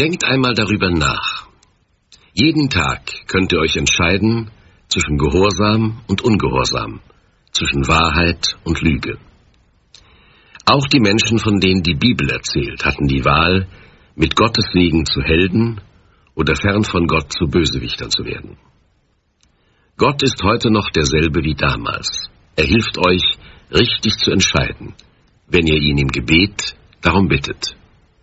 Denkt einmal darüber nach. Jeden Tag könnt ihr euch entscheiden zwischen Gehorsam und Ungehorsam, zwischen Wahrheit und Lüge. Auch die Menschen, von denen die Bibel erzählt, hatten die Wahl, mit Gottes Segen zu Helden oder fern von Gott zu Bösewichtern zu werden. Gott ist heute noch derselbe wie damals. Er hilft euch, richtig zu entscheiden, wenn ihr ihn im Gebet darum bittet.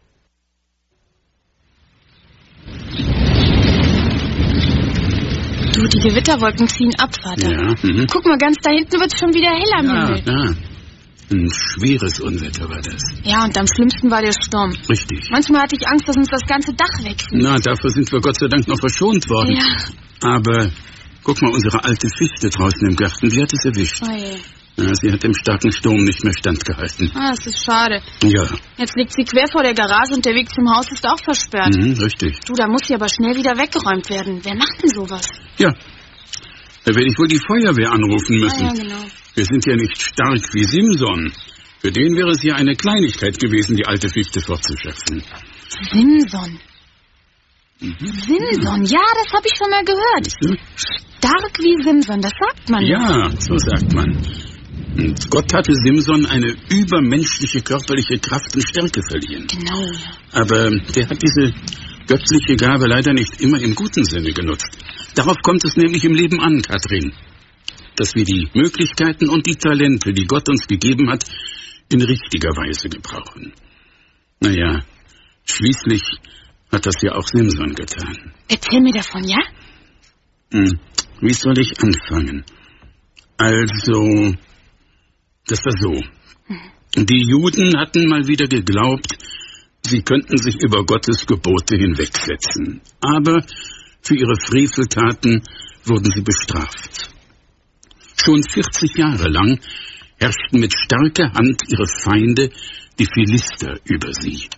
Du, die Gewitterwolken ziehen ab, Vater. Ja, Guck mal, ganz da hinten wird's schon wieder hell am Himmel. Ja. Ein schweres Unwetter war das. Ja, und am schlimmsten war der Sturm. Richtig. Manchmal hatte ich Angst, dass uns das ganze Dach wegfliegt. Na, dafür sind wir Gott sei Dank noch verschont worden. Ja. Aber guck mal, unsere alte Fichte draußen im Garten, die hat es erwischt. Oh je. Ja, sie hat im starken Sturm nicht mehr standgehalten. Ah, das ist schade. Ja. Jetzt liegt sie quer vor der Garage und der Weg zum Haus ist auch versperrt. Richtig. Du, da muss sie aber schnell wieder weggeräumt werden. Wer macht denn sowas? Ja. Da werde ich wohl die Feuerwehr anrufen müssen. Ah, ja, genau. Wir sind ja nicht stark wie Simson. Für den wäre es ja eine Kleinigkeit gewesen, die alte Fichte fortzuschaffen. Simson. Simson, ja, das habe ich schon mal gehört. Stark wie Simson, das sagt man. Ja, so sagt man. Und Gott hatte Simson eine übermenschliche körperliche Kraft und Stärke verliehen. Genau. Aber der hat diese göttliche Gabe leider nicht immer im guten Sinne genutzt. Darauf kommt es nämlich im Leben an, Kathrin. Dass wir die Möglichkeiten und die Talente, die Gott uns gegeben hat, in richtiger Weise gebrauchen. Naja, schließlich hat das ja auch Simson getan. Erzähl mir davon, ja? Wie soll ich anfangen? Also, das war so. Die Juden hatten mal wieder geglaubt, sie könnten sich über Gottes Gebote hinwegsetzen. Aber für ihre Freveltaten wurden sie bestraft. Schon 40 Jahre lang herrschten mit starker Hand ihre Feinde, die Philister, über sie.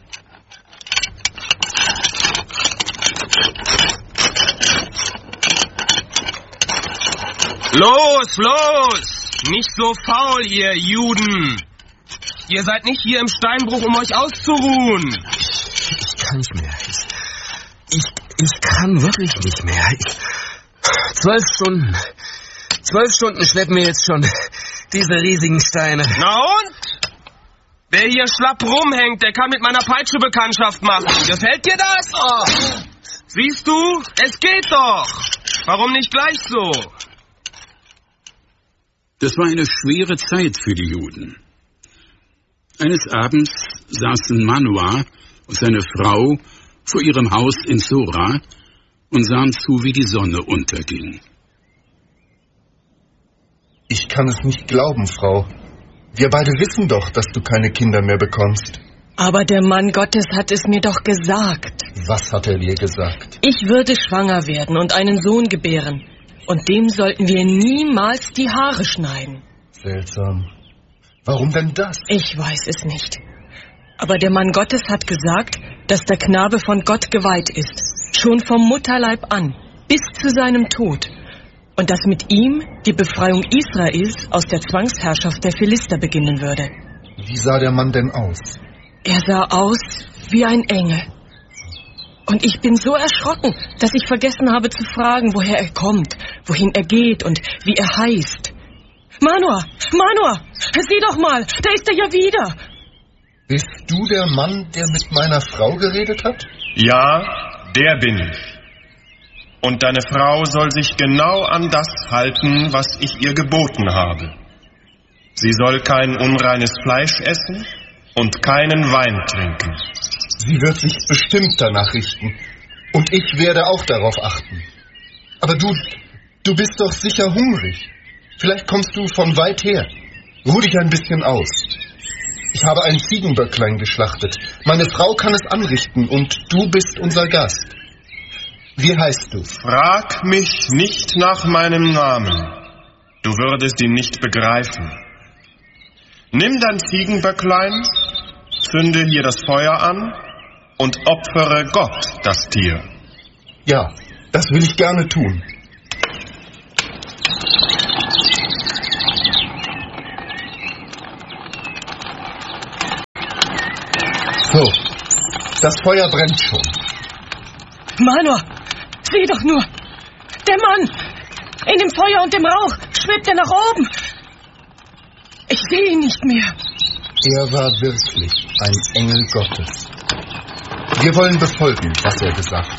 Los, los! Nicht so faul, ihr Juden! Ihr seid nicht hier im Steinbruch, um euch auszuruhen. Ich kann nicht mehr. Ich kann wirklich nicht mehr. 12 Stunden. 12 Stunden schleppen wir jetzt schon diese riesigen Steine. Na und? Wer hier schlapp rumhängt, der kann mit meiner Peitsche Bekanntschaft machen. Gefällt dir das? Oh. Siehst du? Es geht doch. Warum nicht gleich so? Das war eine schwere Zeit für die Juden. Eines Abends saßen Manoah und seine Frau vor ihrem Haus in Sora und sahen zu, wie die Sonne unterging. Ich kann es nicht glauben, Frau. Wir beide wissen doch, dass du keine Kinder mehr bekommst. Aber der Mann Gottes hat es mir doch gesagt. Was hat er dir gesagt? Ich würde schwanger werden und einen Sohn gebären. Und dem sollten wir niemals die Haare schneiden. Seltsam. Warum denn das? Ich weiß es nicht. Aber der Mann Gottes hat gesagt, dass der Knabe von Gott geweiht ist. Schon vom Mutterleib an, bis zu seinem Tod. Und dass mit ihm die Befreiung Israels aus der Zwangsherrschaft der Philister beginnen würde. Wie sah der Mann denn aus? Er sah aus wie ein Engel. Und ich bin so erschrocken, dass ich vergessen habe zu fragen, woher er kommt, wohin er geht und wie er heißt. Manoah, sieh doch mal, da ist er ja wieder. Bist du der Mann, der mit meiner Frau geredet hat? Ja, der bin ich. Und deine Frau soll sich genau an das halten, was ich ihr geboten habe. Sie soll kein unreines Fleisch essen und keinen Wein trinken. Sie wird sich bestimmt danach richten. Und ich werde auch darauf achten. Aber du bist doch sicher hungrig. Vielleicht kommst du von weit her. Ruh dich ein bisschen aus. Ich habe ein Ziegenböcklein geschlachtet. Meine Frau kann es anrichten und du bist unser Gast. Wie heißt du? Frag mich nicht nach meinem Namen. Du würdest ihn nicht begreifen. Nimm dein Ziegenböcklein, zünde hier das Feuer an und opfere Gott das Tier. Ja, das will ich gerne tun. So, das Feuer brennt schon. Manor, sieh doch nur. Der Mann, in dem Feuer und dem Rauch, schwebt er nach oben. Ich sehe ihn nicht mehr. Er war wirklich ein Engel Gottes. Wir wollen befolgen, was er gesagt